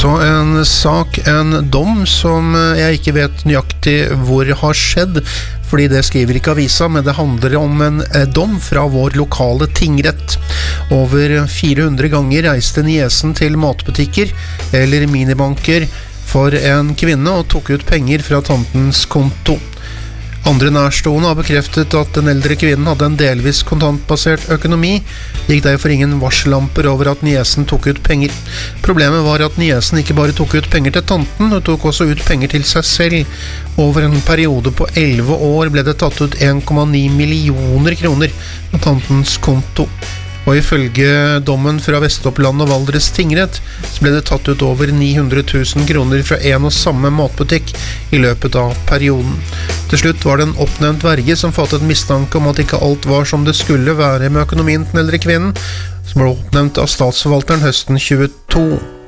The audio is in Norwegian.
Så en sak, en dom som jeg ikke vet nøyaktig hvor har skjedd, fordi det skriver ikke avisa, men det handler om en dom fra vår lokale tingrett. Over 400 ganger reiste niesen til matbutikker eller minibanker for en kvinne og tok ut penger fra tantens konto. Andre nærstående har bekreftet at den eldre kvinnen hadde en delvis kontantbasert økonomi, gikk derfor ingen varsellamper over at niesen tok ut penger. Problemet var at niesen ikke bare tok ut penger til tanten, hun tok også ut penger til seg selv. Over en periode på 11 år ble det tatt ut 1,9 millioner kroner på tantens konto. Og ifølge dommen fra Vestoppland og Valdres tingrett så ble det tatt ut over 900 000 kroner fra en og samme matbutikk i løpet av perioden. Til slutt var det en oppnevnt verge som fattet mistanke om at ikke alt var som det skulle være med økonomien til den eldre kvinnen, som ble oppnevnt av statsforvalteren høsten 22.